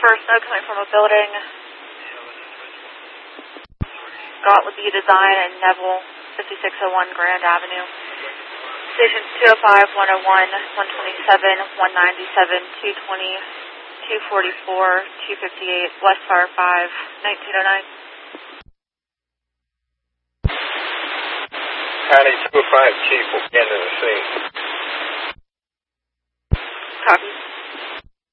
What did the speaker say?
smoke coming from a building. Scott would be Design and Neville, 5601 Grand Avenue. Stations 205, 101, 127, 197, 220, 244, 258, Westfire 5, 1909. County 205 Chief will be into the scene. Copy.